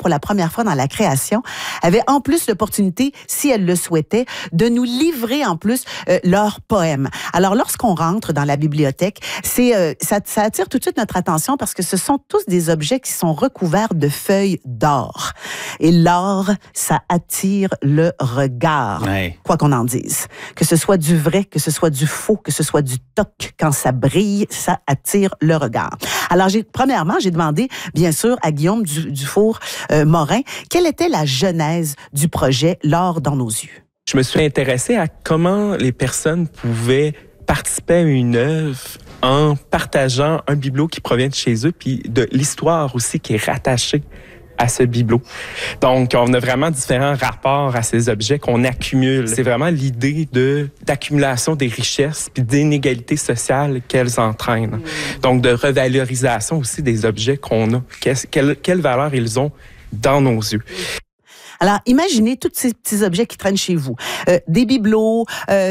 pour la première fois dans la création, avaient en plus l'opportunité, si elles le souhaitaient, de nous livrer en plus leurs poèmes. Alors, lorsqu'on rentre dans la bibliothèque, ça attire tout de suite notre attention parce que ce sont tous des objets qui sont recouverts de feuilles d'or. Et l'or, ça attire le regard, quoi qu'on en dise. Que ce soit du vrai, que ce soit du faux, que ce soit du toc, quand ça brille, ça attire le regard. Alors, premièrement, j'ai demandé, bien sûr, à Guillaume Dufour-Morin, quelle était la genèse du projet L'or dans nos yeux? Je me suis intéressé à comment les personnes pouvaient participer à une œuvre en partageant un bibelot qui provient de chez eux, puis de l'histoire aussi qui est rattachée à ce bibelot. Donc, on a vraiment différents rapports à ces objets qu'on accumule. C'est vraiment l'idée d'accumulation des richesses puis d'inégalités sociales qu'elles entraînent. Donc, de revalorisation aussi des objets qu'on a. Quelle valeur ils ont dans nos yeux. Alors, imaginez tous ces petits objets qui traînent chez vous. Des bibelots,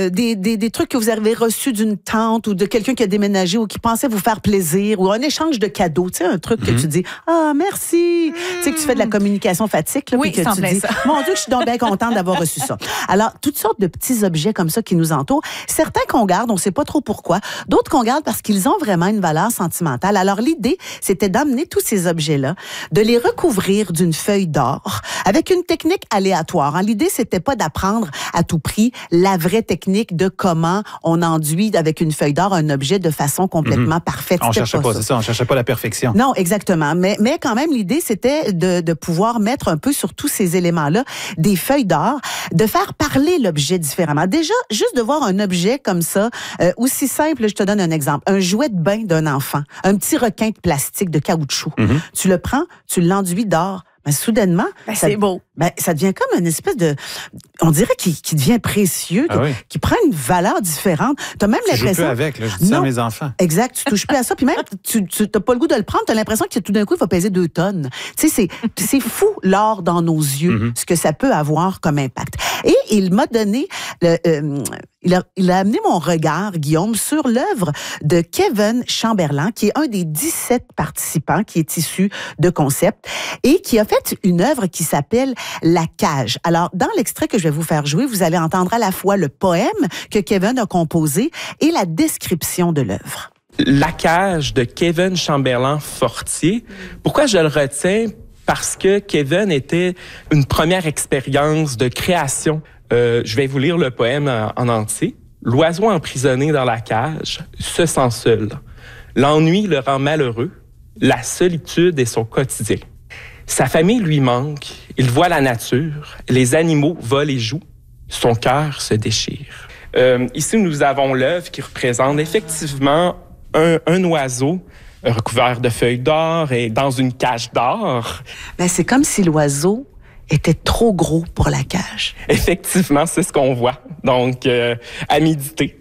des trucs que vous avez reçus d'une tante ou de quelqu'un qui a déménagé ou qui pensait vous faire plaisir ou un échange de cadeaux. Tu sais, un truc que tu dis « Ah, merci! » Tu sais, que tu fais de la communication fatigue. Là, oui, puis que tu dis « Mon Dieu, je suis donc bien contente d'avoir reçu ça. » Alors, toutes sortes de petits objets comme ça qui nous entourent. Certains qu'on garde, on ne sait pas trop pourquoi. D'autres qu'on garde parce qu'ils ont vraiment une valeur sentimentale. Alors, l'idée, c'était d'amener tous ces objets-là, de les recouvrir d'une feuille d'or avec une technique aléatoire. L'idée, c'était pas d'apprendre à tout prix la vraie technique de comment on enduit avec une feuille d'or un objet de façon complètement parfaite. On cherchait pas, c'est ça, on cherchait pas la perfection. Non, exactement. Mais quand même, l'idée, c'était de pouvoir mettre un peu sur tous ces éléments-là des feuilles d'or, de faire parler l'objet différemment. Déjà, juste de voir un objet comme ça, aussi simple, je te donne un exemple. Un jouet de bain d'un enfant, un petit requin de plastique, de caoutchouc. Tu le prends, tu l'enduis d'or. Mais soudainement, c'est beau. Ça devient comme une espèce de, on dirait qu'il devient précieux, qui prend une valeur différente. T'as même l'impression. Je joue plus avec, là, je dis ça à mes enfants. Exact, tu touches plus à ça, puis même tu t'as pas le goût de le prendre. T'as l'impression que tout d'un coup il va peser 2 tonnes. Tu sais, c'est fou l'or dans nos yeux, ce que ça peut avoir comme impact. Et il m'a donné il a amené mon regard, Guillaume, sur l'œuvre de Kevin Chamberlain, qui est un des 17 participants qui est issu de Concept et qui a fait une œuvre qui s'appelle La Cage. Alors, dans l'extrait que je vais vous faire jouer, vous allez entendre à la fois le poème que Kevin a composé et la description de l'œuvre. La Cage de Kevin Chamberlain-Fortier. Pourquoi je le retiens? Parce que Kevin était une première expérience de création. Je vais vous lire le poème en entier. L'oiseau emprisonné dans la cage se sent seul. L'ennui le rend malheureux. La solitude est son quotidien. Sa famille lui manque. Il voit la nature. Les animaux volent et jouent. Son cœur se déchire. Ici, nous avons l'œuvre qui représente effectivement un oiseau recouvert de feuilles d'or et dans une cage d'or. C'est comme si l'oiseau était trop gros pour la cage. Effectivement, c'est ce qu'on voit. Donc, à méditer.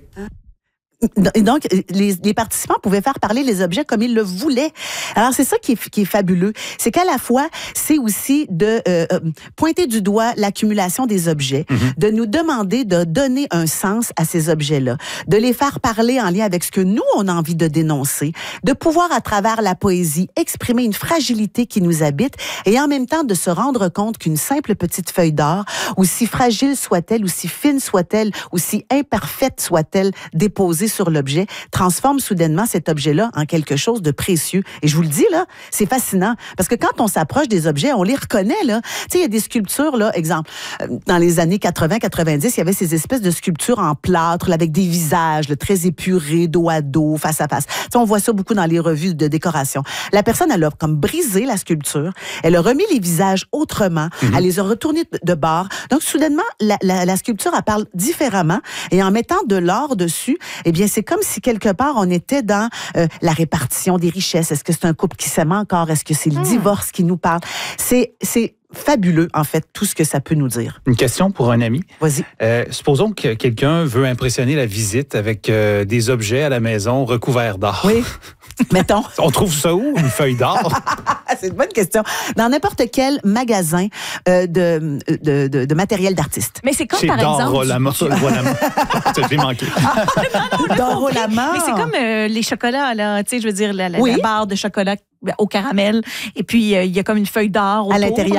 Donc, les participants pouvaient faire parler les objets comme ils le voulaient. Alors, c'est ça qui est fabuleux. C'est qu'à la fois, c'est aussi de pointer du doigt l'accumulation des objets, de nous demander de donner un sens à ces objets-là, de les faire parler en lien avec ce que nous, on a envie de dénoncer, de pouvoir, à travers la poésie, exprimer une fragilité qui nous habite et en même temps de se rendre compte qu'une simple petite feuille d'or, aussi fragile soit-elle, aussi fine soit-elle, aussi imparfaite soit-elle, déposée sur l'objet, transforme soudainement cet objet-là en quelque chose de précieux. Et je vous le dis, là, c'est fascinant. Parce que quand on s'approche des objets, on les reconnaît, là. Tu sais, il y a des sculptures, là, exemple, dans les années 80-90, il y avait ces espèces de sculptures en plâtre, là, avec des visages, là, très épurés, dos à dos, face à face. Tu sais, on voit ça beaucoup dans les revues de décoration. La personne, elle a comme brisé la sculpture, elle a remis les visages autrement, elle les a retournés de bord. Donc, soudainement, la sculpture, elle parle différemment. Et en mettant de l'or dessus, eh bien, c'est comme si quelque part on était dans la répartition des richesses. Est-ce que c'est un couple qui s'aime encore? Est-ce que c'est le divorce qui nous parle? C'est fabuleux, en fait, tout ce que ça peut nous dire. Une question pour un ami. Vas-y. Supposons que quelqu'un veut impressionner la visite avec des objets à la maison recouverts d'or. Oui. Mettons. On trouve ça où, une feuille d'or? C'est une bonne question. Dans n'importe quel magasin de matériel d'artiste. Mais c'est comme, chez par exemple... Dorolama. J'ai manqué. Dorolama. Mais c'est comme les chocolats, là. Tu sais, je veux dire, la barre de chocolat au caramel. Et puis, il y a comme une feuille d'or autour. À l'intérieur.